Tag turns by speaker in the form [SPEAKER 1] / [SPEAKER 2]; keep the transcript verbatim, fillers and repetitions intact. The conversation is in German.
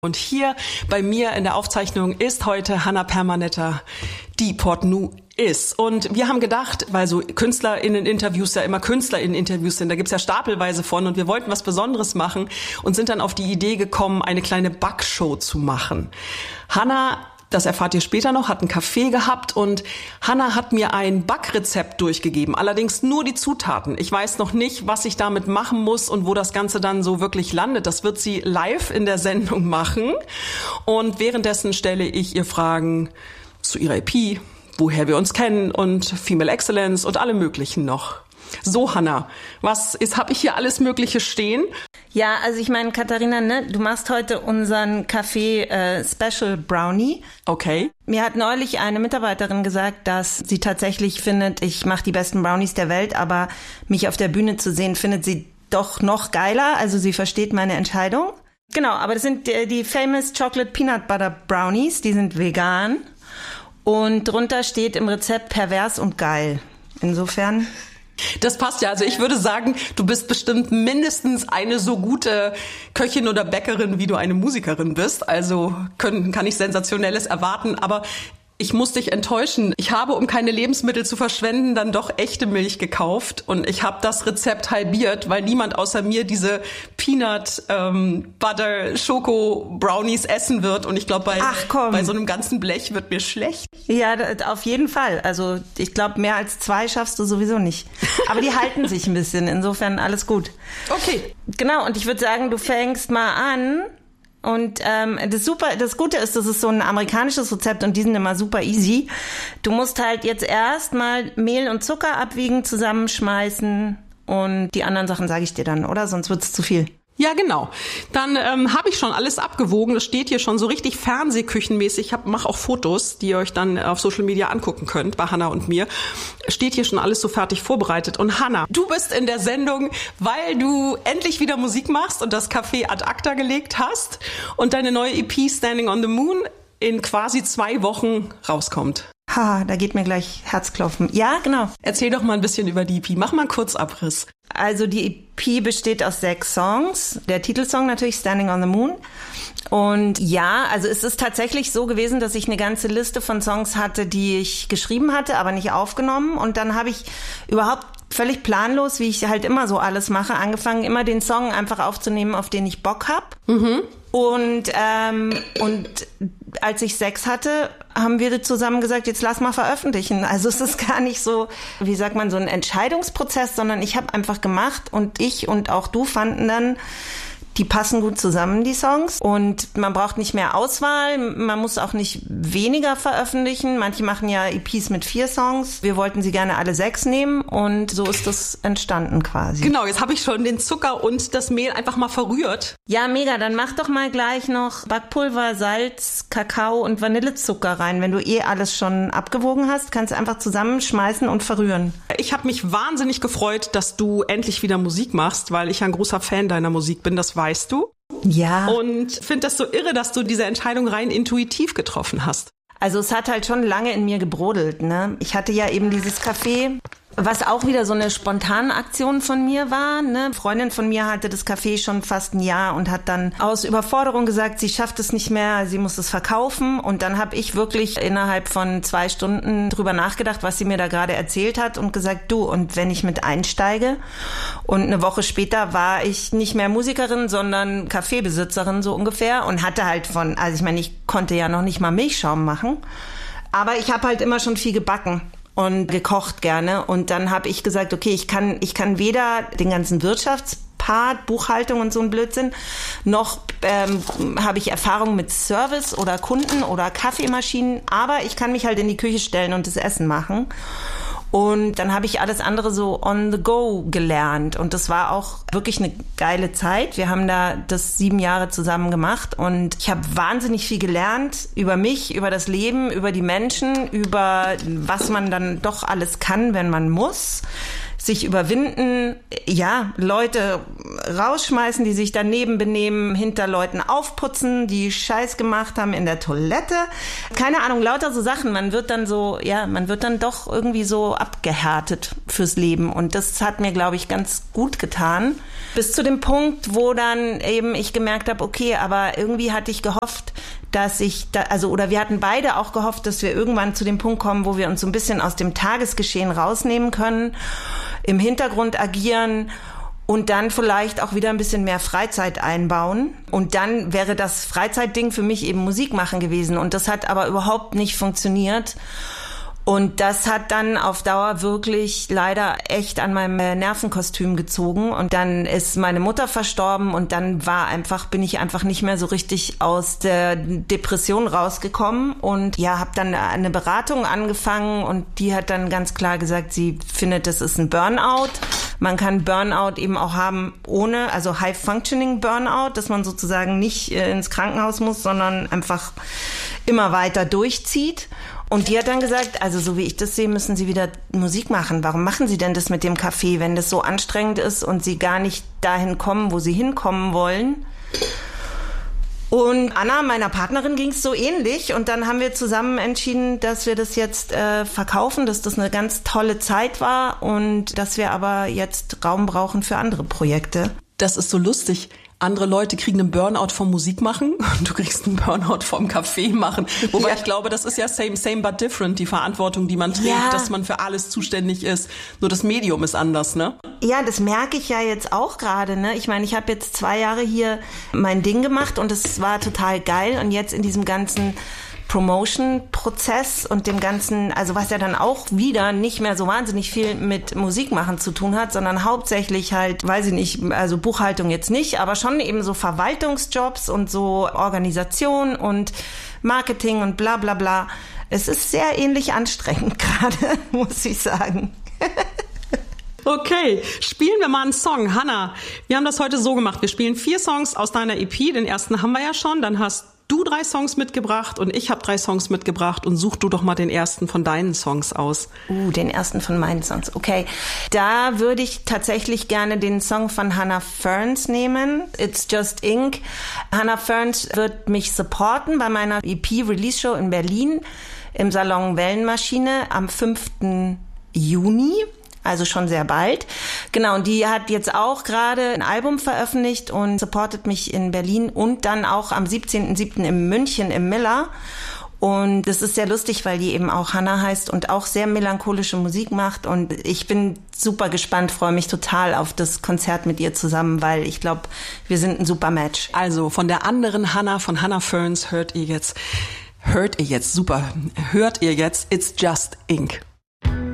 [SPEAKER 1] Und hier bei mir in der Aufzeichnung ist heute Hannah Permanetter, die Portneuf ist. Und wir haben gedacht, weil so KünstlerInnen-Interviews ja immer KünstlerInnen-Interviews sind, da gibt's ja stapelweise von und wir wollten was Besonderes machen und sind dann auf die Idee gekommen, eine kleine Backshow zu machen. Hannah, das erfahrt ihr später noch, hat einen Café gehabt und Hannah hat mir ein Backrezept durchgegeben, allerdings nur die Zutaten. Ich weiß noch nicht, was ich damit machen muss und wo das Ganze dann so wirklich landet. Das wird sie live in der Sendung machen und währenddessen stelle ich ihr Fragen zu ihrer E P, woher wir uns kennen und Female Excellence und alle möglichen noch. So, Hannah, was ist, habe ich hier alles Mögliche stehen?
[SPEAKER 2] Ja, also ich meine, Katharina, ne, du machst heute unseren Kaffee äh, Special Brownie.
[SPEAKER 1] Okay.
[SPEAKER 2] Mir hat neulich eine Mitarbeiterin gesagt, dass sie tatsächlich findet, ich mache die besten Brownies der Welt, aber mich auf der Bühne zu sehen, findet sie doch noch geiler. Also sie versteht meine Entscheidung. Genau, aber das sind die, die Famous Chocolate Peanut Butter Brownies, die sind vegan. Und drunter steht im Rezept pervers und geil. Insofern...
[SPEAKER 1] Das passt ja. Also ich würde sagen, du bist bestimmt mindestens eine so gute Köchin oder Bäckerin, wie du eine Musikerin bist. Also können, kann ich Sensationelles erwarten. Aber ich muss dich enttäuschen. Ich habe, um keine Lebensmittel zu verschwenden, dann doch echte Milch gekauft. Und ich habe das Rezept halbiert, weil niemand außer mir diese Peanut ähm, Butter Schoko Brownies essen wird. Und ich glaube, bei, bei so einem ganzen Blech wird mir schlecht.
[SPEAKER 2] Ja, auf jeden Fall. Also ich glaube, mehr als zwei schaffst du sowieso nicht. Aber die halten sich ein bisschen. Insofern alles gut.
[SPEAKER 1] Okay.
[SPEAKER 2] Genau. Und ich würde sagen, du fängst mal an. Und ähm, das super, das Gute ist, das ist so ein amerikanisches Rezept und die sind immer super easy. Du musst halt jetzt erst mal Mehl und Zucker abwiegen, zusammenschmeißen und die anderen Sachen sage ich dir dann, oder? Sonst wird's zu viel.
[SPEAKER 1] Ja, genau. Dann ähm, habe ich schon alles abgewogen. Das steht hier schon so richtig fernsehküchenmäßig. Ich mache auch Fotos, die ihr euch dann auf Social Media angucken könnt, bei Hannah und mir. Steht hier schon alles so fertig vorbereitet. Und Hannah, du bist in der Sendung, weil du endlich wieder Musik machst und das Café ad acta gelegt hast und deine neue E P Standing on the Moon in quasi zwei Wochen rauskommt.
[SPEAKER 2] Ha, da geht mir gleich Herzklopfen. Ja, genau.
[SPEAKER 1] Erzähl doch mal ein bisschen über die E P. Mach mal einen Kurzabriss.
[SPEAKER 2] Also die E P besteht aus sechs Songs. Der Titelsong natürlich Standing on the Moon. Und ja, also es ist tatsächlich so gewesen, dass ich eine ganze Liste von Songs hatte, die ich geschrieben hatte, aber nicht aufgenommen. Und dann habe ich überhaupt völlig planlos, wie ich halt immer so alles mache, angefangen, immer den Song einfach aufzunehmen, auf den ich Bock hab.
[SPEAKER 1] Mhm.
[SPEAKER 2] Und ähm, und als ich Sex hatte, haben wir zusammen gesagt, jetzt lass mal veröffentlichen. Also es ist gar nicht so, wie sagt man, so ein Entscheidungsprozess, sondern ich habe einfach gemacht und ich und auch du fanden dann, die passen gut zusammen, die Songs. Und man braucht nicht mehr Auswahl. Man muss auch nicht weniger veröffentlichen. Manche machen ja E Ps mit vier Songs. Wir wollten sie gerne alle sechs nehmen. Und so ist das entstanden quasi.
[SPEAKER 1] Genau, jetzt habe ich schon den Zucker und das Mehl einfach mal verrührt.
[SPEAKER 2] Ja, mega. Dann mach doch mal gleich noch Backpulver, Salz, Kakao und Vanillezucker rein. Wenn du eh alles schon abgewogen hast, kannst du einfach zusammenschmeißen und verrühren.
[SPEAKER 1] Ich habe mich wahnsinnig gefreut, dass du endlich wieder Musik machst, weil ich ja ein großer Fan deiner Musik bin. Das weißt du.
[SPEAKER 2] Ja.
[SPEAKER 1] Und finde das so irre, dass du diese Entscheidung rein intuitiv getroffen hast.
[SPEAKER 2] Also es hat halt schon lange in mir gebrodelt, ne? Ich hatte ja eben dieses Café, was auch wieder so eine spontane Aktion von mir war, ne? Eine Freundin von mir hatte das Café schon fast ein Jahr und hat dann aus Überforderung gesagt, sie schafft es nicht mehr, sie muss es verkaufen. Und dann habe ich wirklich innerhalb von zwei Stunden drüber nachgedacht, was sie mir da gerade erzählt hat und gesagt, du, und wenn ich mit einsteige? Und eine Woche später war ich nicht mehr Musikerin, sondern Kaffeebesitzerin so ungefähr und hatte halt von, also ich meine, ich konnte ja noch nicht mal Milchschaum machen, aber ich habe halt immer schon viel gebacken und gekocht gerne. Und dann habe ich gesagt, okay, ich kann ich kann weder den ganzen Wirtschaftspart, Buchhaltung und so ein Blödsinn, noch ähm, habe ich Erfahrung mit Service oder Kunden oder Kaffeemaschinen, aber ich kann mich halt in die Küche stellen und das Essen machen. Und dann habe ich alles andere so on the go gelernt. Und das war auch wirklich eine geile Zeit. Wir haben da das sieben Jahre zusammen gemacht. Und ich habe wahnsinnig viel gelernt über mich, über das Leben, über die Menschen, über was man dann doch alles kann, wenn man muss. sich überwinden, ja, Leute rausschmeißen, die sich daneben benehmen, hinter Leuten aufputzen, die Scheiß gemacht haben in der Toilette. Keine Ahnung, lauter so Sachen. Man wird dann so, ja, man wird dann doch irgendwie so abgehärtet fürs Leben. Und das hat mir, glaube ich, ganz gut getan. Bis zu dem Punkt, wo dann eben ich gemerkt habe, okay, aber irgendwie hatte ich gehofft, dass ich da, also, oder wir hatten beide auch gehofft, dass wir irgendwann zu dem Punkt kommen, wo wir uns so ein bisschen aus dem Tagesgeschehen rausnehmen können, im Hintergrund agieren und dann vielleicht auch wieder ein bisschen mehr Freizeit einbauen. Und dann wäre das Freizeitding für mich eben Musik machen gewesen. Und das hat aber überhaupt nicht funktioniert. Und das hat dann auf Dauer wirklich leider echt an meinem Nervenkostüm gezogen. Und dann ist meine Mutter verstorben und dann war einfach, bin ich einfach nicht mehr so richtig aus der Depression rausgekommen. Und ja, habe dann eine Beratung angefangen und die hat dann ganz klar gesagt, sie findet, das ist ein Burnout. Man kann Burnout eben auch haben ohne, also High-Functioning Burnout, dass man sozusagen nicht ins Krankenhaus muss, sondern einfach immer weiter durchzieht. Und die hat dann gesagt, also so wie ich das sehe, müssen Sie wieder Musik machen. Warum machen Sie denn das mit dem Café, wenn das so anstrengend ist und Sie gar nicht dahin kommen, wo Sie hinkommen wollen? Und Anna, meiner Partnerin, ging es so ähnlich. Und dann haben wir zusammen entschieden, dass wir das jetzt äh, verkaufen, dass das eine ganz tolle Zeit war und dass wir aber jetzt Raum brauchen für andere Projekte.
[SPEAKER 1] Das ist so lustig. Andere Leute kriegen einen Burnout vom Musik machen und du kriegst einen Burnout vom Kaffee machen. Wobei ja. Ich glaube, das ist ja same, same but different, die Verantwortung, die man trägt, ja. Dass man für alles zuständig ist. Nur das Medium ist anders, ne?
[SPEAKER 2] Ja, das merke ich ja jetzt auch gerade, ne? Ich meine, ich habe jetzt zwei Jahre hier mein Ding gemacht und es war total geil. Und jetzt in diesem ganzen Promotion-Prozess und dem ganzen, also was ja dann auch wieder nicht mehr so wahnsinnig viel mit Musik machen zu tun hat, sondern hauptsächlich halt, weiß ich nicht, also Buchhaltung jetzt nicht, aber schon eben so Verwaltungsjobs und so Organisation und Marketing und bla bla bla. Es ist sehr ähnlich anstrengend gerade, muss ich sagen.
[SPEAKER 1] Okay, spielen wir mal einen Song. Hanna, wir haben das heute so gemacht. Wir spielen vier Songs aus deiner E P. Den ersten haben wir ja schon. Dann hast du drei Songs mitgebracht und ich habe drei Songs mitgebracht. Und such du doch mal den ersten von deinen Songs aus.
[SPEAKER 2] Uh, den ersten von meinen Songs. Okay, da würde ich tatsächlich gerne den Song von Hannah Ferns nehmen. It's Just Ink. Hannah Ferns wird mich supporten bei meiner E P-Release-Show in Berlin im Salon Wellenmaschine am fünften Juni. Also schon sehr bald. Genau, und die hat jetzt auch gerade ein Album veröffentlicht und supportet mich in Berlin und dann auch am siebzehnten siebten in München im Miller. Und das ist sehr lustig, weil die eben auch Hannah heißt und auch sehr melancholische Musik macht. Und ich bin super gespannt, freue mich total auf das Konzert mit ihr zusammen, weil ich glaube, wir sind ein super Match.
[SPEAKER 1] Also von der anderen Hannah, von Hannah Ferns, hört ihr jetzt, hört ihr jetzt, super, hört ihr jetzt It's Just Ink.